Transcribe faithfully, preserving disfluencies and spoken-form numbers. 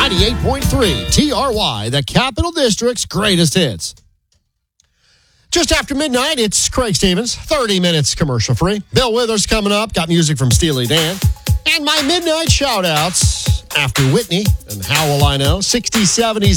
ninety-eight point three T R Y, the Capital District's greatest hits. Just after midnight, it's Craig Stevens, thirty minutes commercial-free. Bill Withers coming up, got music from Steely Dan. And my midnight shout-outs after Whitney and How Will I Know, sixties, seventies,